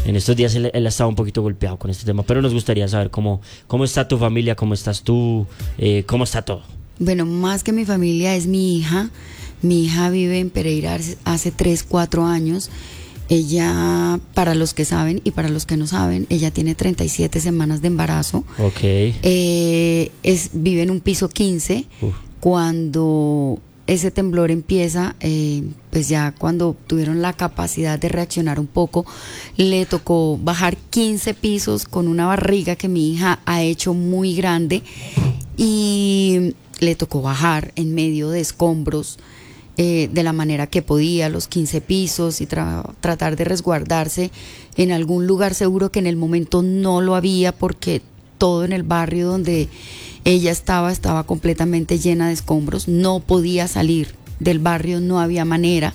En estos días él ha estado un poquito golpeado con este tema, pero nos gustaría saber cómo está tu familia, cómo estás tú, cómo está todo. Bueno, más que mi familia es mi hija. Mi hija vive en Pereira hace 3, 4 años. Ella, para los que saben y para los que no saben, ella tiene 37 semanas de embarazo. Ok. Vive en un piso 15. Cuando ese temblor empieza, pues ya cuando tuvieron la capacidad de reaccionar un poco, le tocó bajar 15 pisos con una barriga que mi hija ha hecho muy grande, y le tocó bajar en medio de escombros, de la manera que podía, los 15 pisos, y tratar de resguardarse en algún lugar seguro, que en el momento no lo había, porque todo en el barrio donde ella estaba completamente llena de escombros. No podía salir del barrio, no había manera,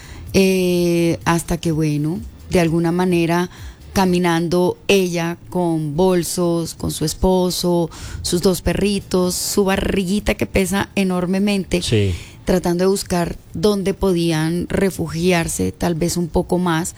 hasta que, bueno, de alguna manera, caminando ella con bolsos, con su esposo, sus 2 perritos, su barriguita que pesa enormemente, Sí. tratando de buscar dónde podían refugiarse, tal vez un poco más.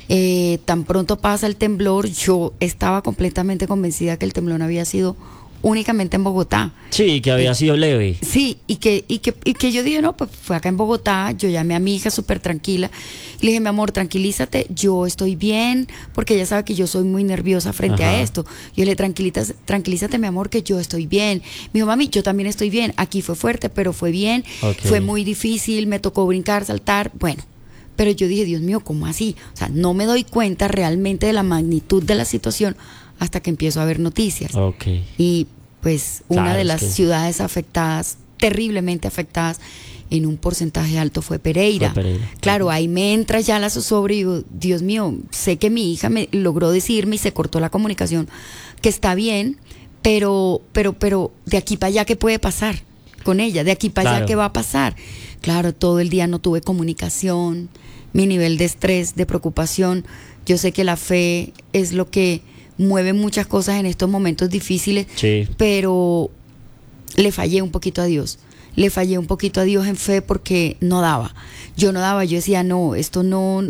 Tan pronto pasa el temblor, yo estaba completamente convencida que el temblor había sido únicamente en Bogotá. Sí, que había sido leve. Sí, y que yo dije, no, pues fue acá en Bogotá. Yo llamé a mi hija súper tranquila, le dije, mi amor, tranquilízate, yo estoy bien, porque ella sabe que yo soy muy nerviosa frente a esto. Yo le dije, tranquilízate, mi amor, que yo estoy bien. Me dijo, mami, yo también estoy bien, aquí fue fuerte, pero fue bien. Fue muy difícil, me tocó brincar, saltar, bueno. Pero yo dije, Dios mío, ¿cómo así? O sea, no me doy cuenta realmente de la magnitud de la situación hasta que empiezo a ver noticias. Y pues una de las ciudades afectadas, terriblemente afectadas, en un porcentaje alto, fue Pereira. Claro, ahí me entra ya la zozobra y digo, Dios mío, sé que mi hija me logró decirme, y se cortó la comunicación, que está bien, pero de aquí para allá, ¿qué puede pasar con ella? De aquí para allá, ¿qué va a pasar? Claro, todo el día no tuve comunicación, mi nivel de estrés, de preocupación. Yo sé que la fe es lo que mueve muchas cosas en estos momentos difíciles, sí, pero le fallé un poquito a Dios. Le fallé un poquito a Dios en fe, porque no daba. Yo decía, no, esto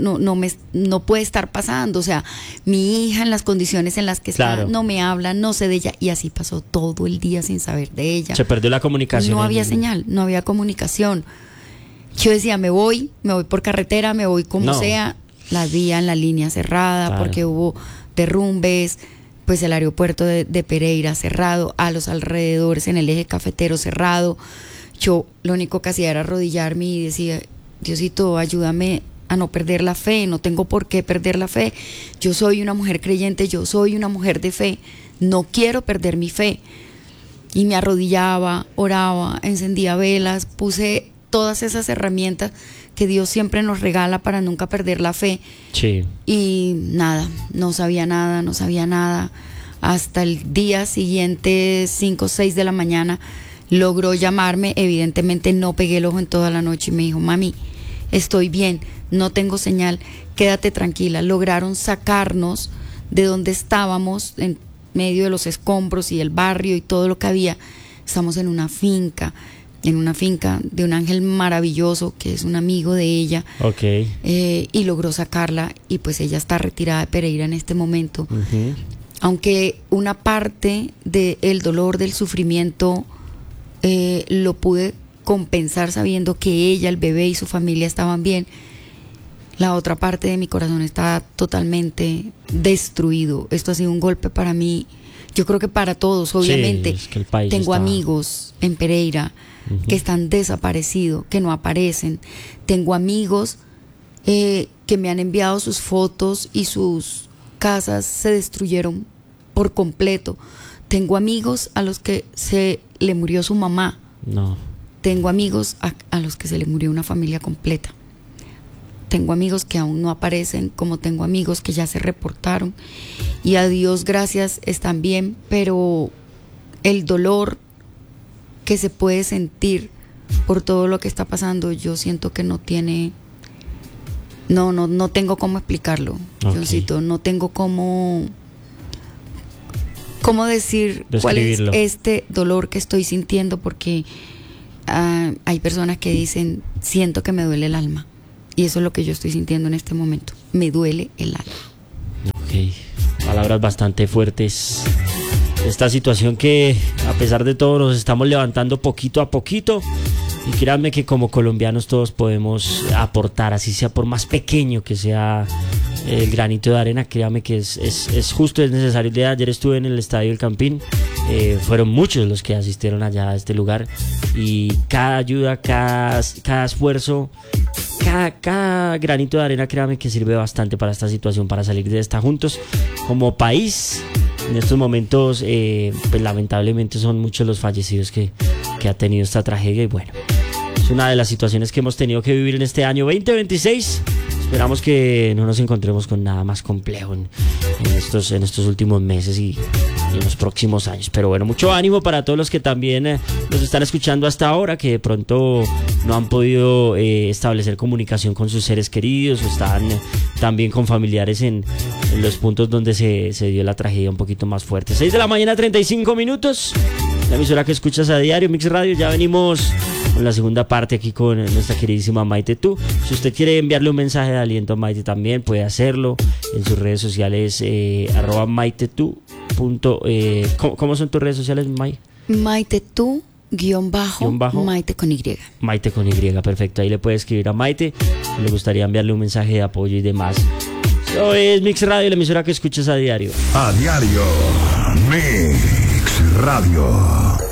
no puede estar pasando. O sea, mi hija en las condiciones en las que está, no me habla, no sé de ella. Y así pasó todo el día sin saber de ella. Se perdió la comunicación. No había señal, no había comunicación. Yo decía, me voy por carretera, me voy como sea. La vía en la línea cerrada, porque hubo derrumbes, pues el aeropuerto de Pereira cerrado, a los alrededores en el eje cafetero cerrado. Yo lo único que hacía era arrodillarme y decía, Diosito, ayúdame a no perder la fe, no tengo por qué perder la fe. Yo soy una mujer creyente, yo soy una mujer de fe, no quiero perder mi fe. Y me arrodillaba, oraba, encendía velas, puse todas esas herramientas que Dios siempre nos regala para nunca perder la fe. Sí. Y nada, no sabía nada. Hasta el día siguiente, 5 o 6 de la mañana, logró llamarme. Evidentemente no pegué el ojo en toda la noche, y me dijo, mami, estoy bien, no tengo señal, quédate tranquila. Lograron sacarnos de donde estábamos, en medio de los escombros y el barrio y todo lo que había. Estamos en una finca de un ángel maravilloso que es un amigo de ella. Y logró sacarla, y pues ella está retirada de Pereira en este momento. Aunque una parte del dolor, del sufrimiento, lo pude compensar sabiendo que ella, el bebé y su familia estaban bien, la otra parte de mi corazón está totalmente destruido. Esto ha sido un golpe para mí, yo creo que para todos, obviamente. Sí, es que el país tengo está... amigos en Pereira que están desaparecidos, que no aparecen. Tengo amigos que me han enviado sus fotos y sus casas se destruyeron por completo. Tengo amigos a los que se le murió su mamá. Tengo amigos a los que se le murió una familia completa. Tengo amigos que aún no aparecen, como tengo amigos que ya se reportaron, y a Dios gracias están bien, pero el dolor que se puede sentir por todo lo que está pasando, yo siento que no tengo cómo explicarlo. Johncito, no tengo cómo decir cuál es este dolor que estoy sintiendo, porque hay personas que dicen, siento que me duele el alma. Y eso es lo que yo estoy sintiendo en este momento. Me duele el alma. palabras bastante fuertes. Esta situación que a pesar de todo nos estamos levantando poquito a poquito, y créanme que como colombianos todos podemos aportar, así sea por más pequeño que sea el granito de arena. Créanme que es justo, es necesario. El día de ayer estuve en el Estadio del Campín, fueron muchos los que asistieron allá a este lugar, y cada ayuda, cada esfuerzo, cada granito de arena, créanme que sirve bastante para esta situación, para salir de esta juntos como país. En estos momentos, pues lamentablemente son muchos los fallecidos que ha tenido esta tragedia, y bueno, es una de las situaciones que hemos tenido que vivir en este año 2026. Esperamos que no nos encontremos con nada más complejo en estos últimos meses y en los próximos años. Pero bueno, mucho ánimo para todos los que también nos están escuchando hasta ahora, que de pronto no han podido establecer comunicación con sus seres queridos, o están también con familiares en los puntos donde se dio la tragedia un poquito más fuerte. 6 de la mañana, 35 minutos. La emisora que escuchas a diario, Mix Radio. Ya venimos con la segunda parte aquí con nuestra queridísima Maite Tu. Si usted quiere enviarle un mensaje de aliento a Maite, también puede hacerlo en sus redes sociales, @MaiteTu. ¿Cómo son tus redes sociales, Mai? Maite Tu Maite con Y. Maite con Y, perfecto. Ahí le puede escribir a Maite si le gustaría enviarle un mensaje de apoyo y demás. Esto es Mix Radio, la emisora que escuchas a diario. A diario, Mix Radio.